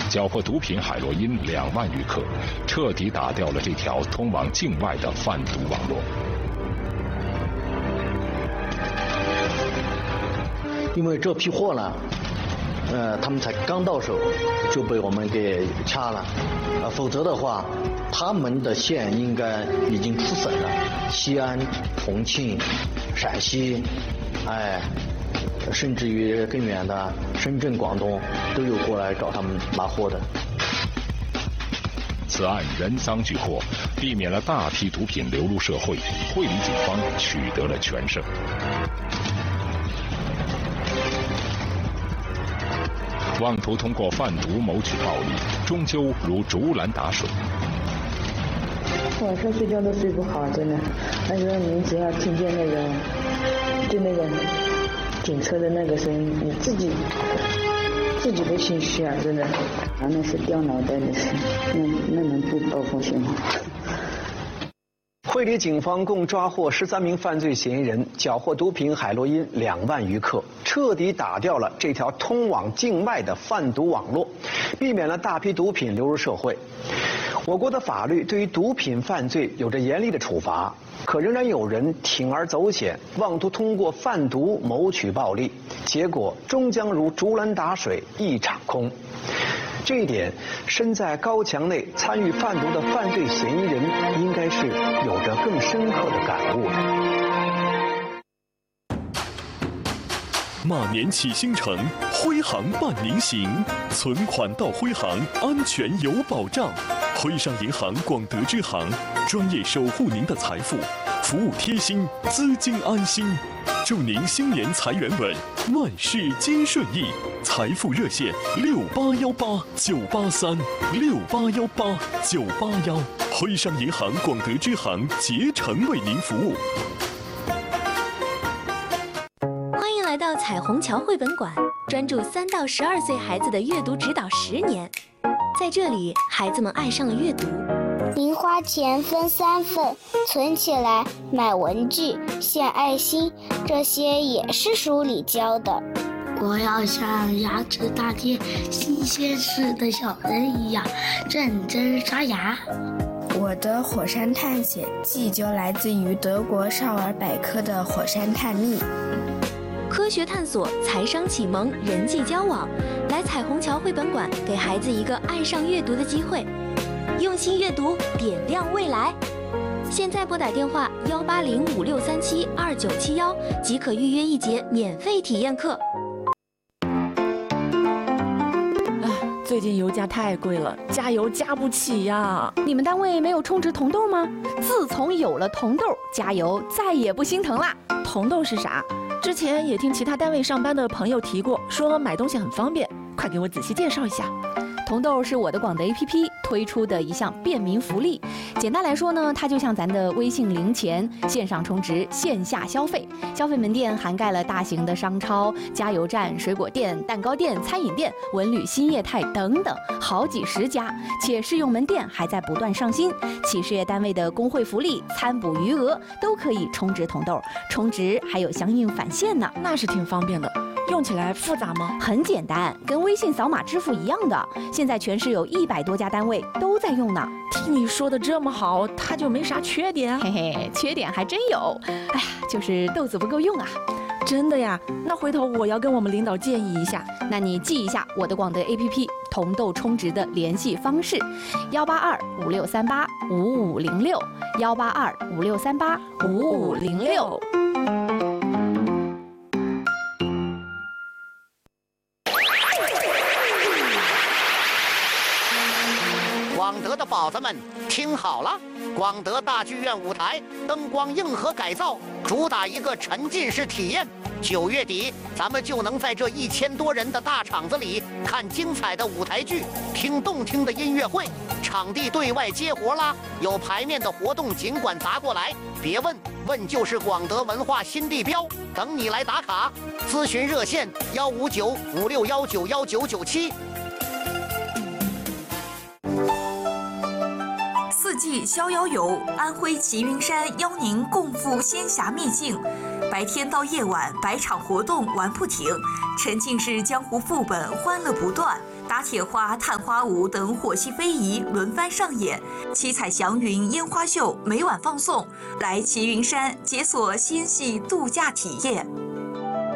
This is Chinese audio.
缴获毒品海洛因2万余克，彻底打掉了这条通往境外的贩毒网络。 因为这批货呢，他们才刚到手就被我们给掐了，否则的话，他们的线应该已经出省了，西安、重庆、陕西，甚至于更远的深圳、广东都有过来找他们拿货的。 此案人赃俱获，避免了大批毒品流入社会，会理警方取得了全胜。妄图通过贩毒谋取暴利，终究如竹篮打水。 晚上睡觉都睡不好，真的。那时候你只要听见那个警车的那个声音，你自己都心虚啊，真的。那是掉脑袋的事，那能不报复性吗？ 会理警方共抓获13名犯罪嫌疑人，缴获毒品海洛因2万余克，彻底打掉了这条通往境外的贩毒网络，避免了大批毒品流入社会。我国的法律对于毒品犯罪有着严厉的处罚，可仍然有人铤而走险，妄图通过贩毒谋取暴利，结果终将如竹篮打水一场空。这一点，身在高墙内参与贩毒的犯罪嫌疑人应该是有着更深刻的感悟的。 马年启星城，徽行伴您行，存款到徽行，安全有保障。徽商银行广德支行，专业守护您的财富，服务贴心，资金安心。祝您新年财源稳，万事皆顺意。财富热线6818-983，6818-981，徽商银行广德支行竭诚为您服务。 欢迎来到彩虹桥绘本馆，专注3到12岁孩子的阅读指导10年。在这里，孩子们爱上了阅读。 零花钱分3份，存起来买文具、献爱心，这些也是书里教的。 我要像牙齿大贴新鲜事的小人一样认真刷牙。 我的火山探险记就来自于德国少儿百科的火山探秘。 科学探索、财商启蒙、人际交往，来彩虹桥绘本馆，给孩子一个爱上阅读的机会。用心阅读，点亮未来。现在拨打电话18056372971，即可预约1节免费体验课。 最近油价太贵了，加油加不起呀！ 你们单位没有充值铜豆吗？自从有了铜豆，加油再也不心疼啦。 铜豆是啥？之前也听其他单位上班的朋友提过，说买东西很方便，快给我仔细介绍一下。 铜豆是我的广德 APP 推出的一项便民福利。简单来说呢，它就像咱的微信零钱，线上充值，线下消费。消费门店涵盖了大型的商超、加油站、水果店、蛋糕店、餐饮店、文旅新业态等等，好几10家。且试用门店还在不断上新，企事业单位的工会福利、餐补余额都可以充值铜豆，充值还有相应返现呢。 那是挺方便的。用起来复杂吗？ 很简单，跟微信扫码支付一样的。现在全市有100多家单位都在用呢。 听你说的这么好，它就没啥缺点？ 嘿嘿，缺点还真有。哎呀，就是豆子不够用啊。 真的呀？那回头我要跟我们领导建议一下。 那你记一下我的广德 APP 铜豆充值的联系方式：18256385506，18256385506。 广德的宝子们听好了，广德大剧院舞台灯光硬核改造，主打一个沉浸式体验。9月底，咱们就能在这1000多人的大场子里看精彩的舞台剧，听动听的音乐会。场地对外接活啦，有排面的活动尽管砸过来，别问，问就是广德文化新地标，等你来打卡。咨询热线15956191997。 4季逍遥游，安徽齐云山邀您共赴仙侠秘境，白天到夜晚百场活动玩不停，沉浸式江湖副本欢乐不断，搭打铁花、探花舞等火系非遗轮番上演，七彩祥云烟花秀每晚放送，来齐云山解锁心系度假体验。